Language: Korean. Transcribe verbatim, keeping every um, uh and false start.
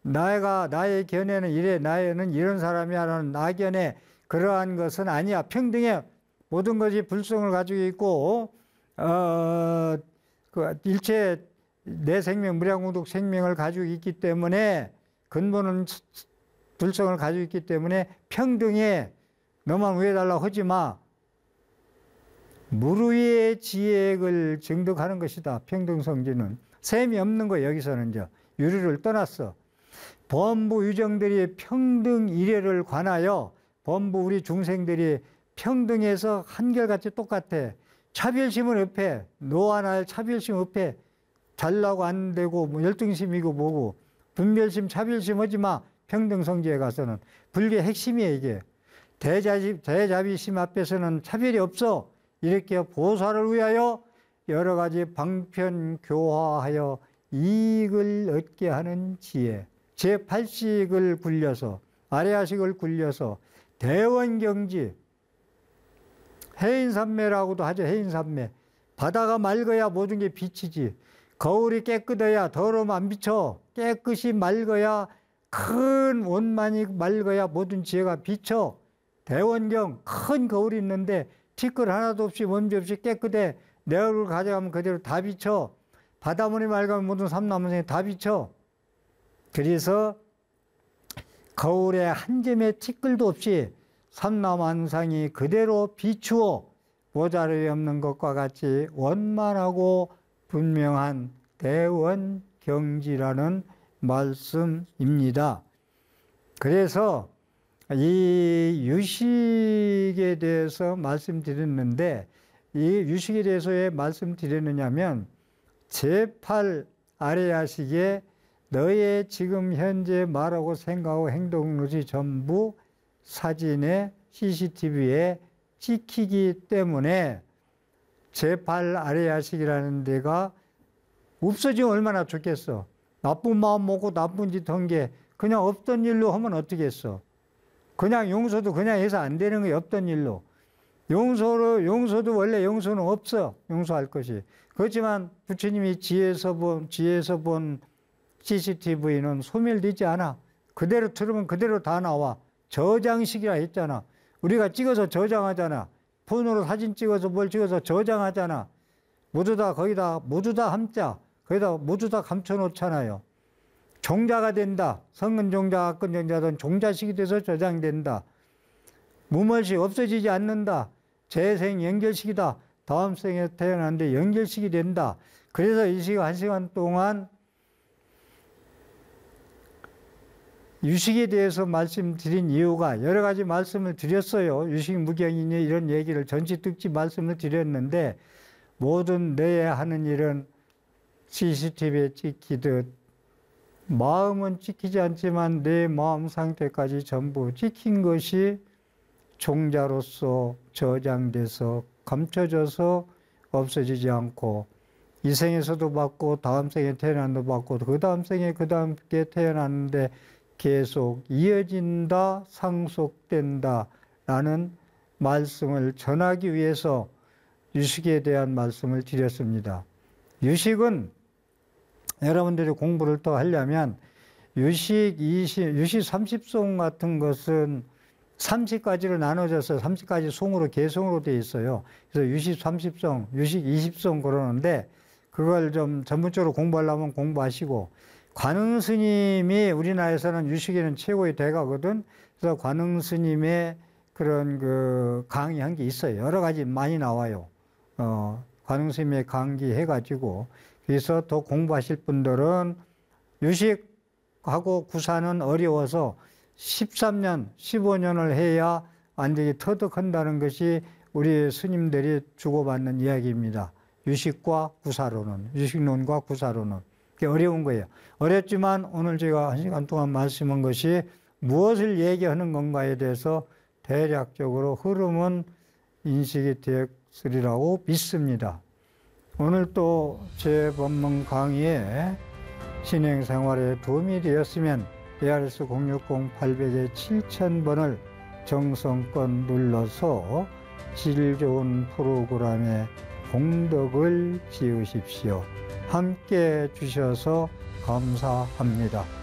나가, 나의 견해는 이래, 나는 이런 사람이야 라는 나견에 그러한 것은 아니야. 평등해. 모든 것이 불성을 가지고 있고, 어, 그 일체 내 생명, 무량공덕 생명을 가지고 있기 때문에, 근본은 불성을 가지고 있기 때문에 평등해. 너만 위해달라고 하지 마. 무르의 지액을 증득하는 것이다. 평등성지는. 셈이 없는 거예요. 여기서는 이제 유리를 떠났어. 범부 유정들이 평등 이례를 관하여 범부 우리 중생들이 평등해서 한결같이 똑같아. 차별심은 없애. 너와 나 차별심 없애. 잘나고 안 되고 뭐 열등심이고 뭐고 분별심 차별심 하지 마. 평등성지에 가서는. 불교의 핵심이에요 이게. 대자비, 대자비심 앞에서는 차별이 없어. 이렇게 보살을 위하여 여러 가지 방편 교화하여 이익을 얻게 하는 지혜. 제팔식을 굴려서 아래아식을 굴려서 대원경지 해인산매라고도 하죠. 해인산매. 바다가 맑아야 모든 게 비치지. 거울이 깨끗해야 더러우면 안 비쳐. 깨끗이 맑아야 큰 원만이 맑아야 모든 지혜가 비쳐. 대원경 큰 거울이 있는데 티끌 하나도 없이 먼지 없이 깨끗해. 내 얼굴 가져가면 그대로 다 비쳐. 바다물이 맑으면 모든 삼라문생이 다 비쳐. 그래서 거울에 한 점의 티끌도 없이 삼라만상이 그대로 비추어 모자름이 없는 것과 같이 원만하고 분명한 대원경지라는 말씀입니다. 그래서 이 유식에 대해서 말씀드렸는데 이 유식에 대해서 왜 말씀드렸느냐면 제팔 아레야식에 너의 지금 현재 말하고 생각하고 행동들이 전부 사진에 씨씨티비에 찍히기 때문에 제팔 아레야식이라는 데가 없어지면 얼마나 좋겠어. 나쁜 마음 먹고 나쁜 짓 한 게 그냥 없던 일로 하면 어떻게 했어. 그냥 용서도 그냥 해서 안 되는 거예요. 없던 일로. 용서로, 용서도 원래 용서는 없어. 용서할 것이. 그렇지만 부처님이 지혜에서 본, 지혜에서 본 씨씨티비는 소멸되지 않아. 그대로 들으면 그대로 다 나와. 저장식이라 했잖아. 우리가 찍어서 저장하잖아. 폰으로 사진 찍어서 뭘 찍어서 저장하잖아. 모두 다 거기다, 모두 다 함자. 거기다 모두 다 감춰놓잖아요. 종자가 된다. 성은 종자, 악은 종자든 종자식이 돼서 저장된다. 무멀시 없어지지 않는다. 재생 연결식이다. 다음 생에 태어났는데 연결식이 된다. 그래서 이 시간, 한 시간 동안 유식에 대해서 말씀드린 이유가 여러 가지 말씀을 드렸어요. 유식 무경이니 이런 얘기를 전치특집 말씀을 드렸는데 모든 내에 하는 일은 씨씨티비에 찍히듯 마음은 찍히지 않지만 내 마음 상태까지 전부 찍힌 것이 종자로서 저장돼서 감춰져서 없어지지 않고 이 생에서도 받고 다음 생에 태어난도 받고 그 다음 생에 그 다음 게 태어났는데 계속 이어진다, 상속된다 라는 말씀을 전하기 위해서 유식에 대한 말씀을 드렸습니다. 유식은 여러분들이 공부를 더 하려면 유식 이십, 유식 삼십 송 같은 것은 삼십 가지로 나눠져서 삼십 가지 송으로 개송으로 되어 있어요. 그래서 유식 삼십 송, 유식 이십 송 그러는데 그걸 좀 전문적으로 공부하려면 공부하시고 관흥 스님이 우리나라에서는 유식에는 최고의 대가거든. 그래서 관흥 스님의 그런 그 강의한 게 있어요. 여러 가지 많이 나와요. 어, 관흥 스님의 강의 해가지고 그래서 더 공부하실 분들은 유식하고 구사는 어려워서 십삼 년, 십오 년을 해야 완전히 터득한다는 것이 우리 스님들이 주고받는 이야기입니다. 유식과 구사로는, 유식론과 구사로는. 그게 어려운 거예요. 어렵지만 오늘 제가 한 시간 동안 말씀한 것이 무엇을 얘기하는 건가에 대해서 대략적으로 흐름은 인식이 되었으리라고 믿습니다. 오늘 또 제 법문 강의에 신행생활에 도움이 되었으면 에이아르에스 공육공 팔백 칠천 번을 정성껏 눌러서 질 좋은 프로그램에 공덕을 지으십시오. 함께 해주셔서 감사합니다.